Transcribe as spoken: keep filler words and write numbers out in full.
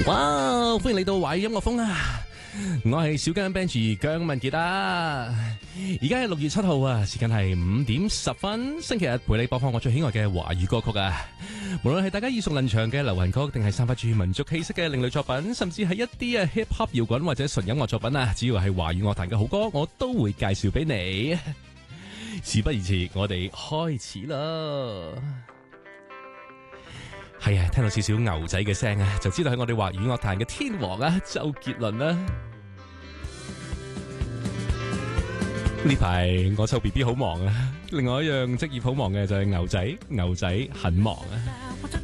哇！歡迎嚟到華語音樂風啊！我係小姜 Benji 姜文傑啊！而家係六月七號啊，時間係五點十分，星期日陪你播放我最喜愛嘅華語歌曲啊！無論係大家耳熟能詳嘅流行曲，定係散發住民族氣息嘅另類作品，甚至係一啲啊 hip hop 搖滾或者純音樂作品啊，只要係華語樂壇嘅好歌，我都會介紹俾你。事不宜遲，我哋開始啦！係啊，聽到少少牛仔嘅聲啊，就知道係我哋華語樂壇嘅天王啊，周杰倫啦。呢排我湊 B B 好忙啊，另外一樣職業好忙嘅就係牛仔，牛仔很忙啊。